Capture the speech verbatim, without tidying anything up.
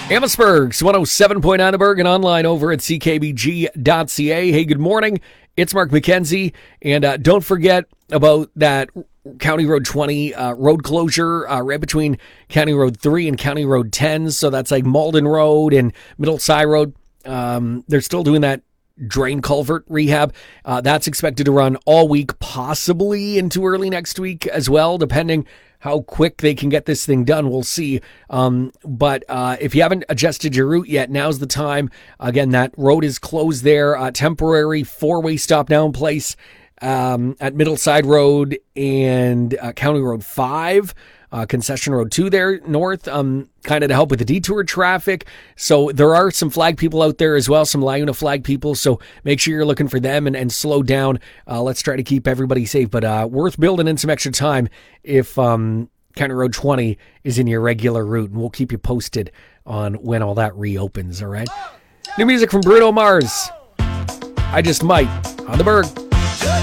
Amherstburg's one oh seven point nine Berg and online over at c k b g dot c a. Hey, good morning. It's Mark McKenzie. And uh, don't forget about that County Road twenty uh, road closure uh, right between County Road three and County Road ten. So that's like Malden Road and Middle Side Road. Um, they're still doing that drain culvert rehab. Uh, that's expected to run all week, possibly into early next week as well, depending how quick they can get this thing done. We'll see. Um, but uh, if you haven't adjusted your route yet, now's the time. Again, that road is closed there. Uh, temporary four-way stop now in place um, at Middleside Road and uh, County Road five. Uh, Concession Road two there north, um, kind of to help with the detour traffic. So there are some flag people out there as well, some Liuna flag people. So make sure you're looking for them and, and slow down. Uh, let's try to keep everybody safe, but uh, worth building in some extra time if um, County Road twenty is in your regular route. And we'll keep you posted on when all that reopens, all right? New music from Bruno Mars. I Just Might on the Berg.